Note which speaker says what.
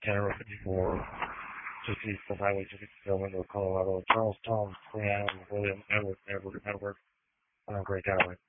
Speaker 1: Canada 54, just east of Highway 67 into Colorado. Charles Tom, Leanne, William, Edward, Great Callaway.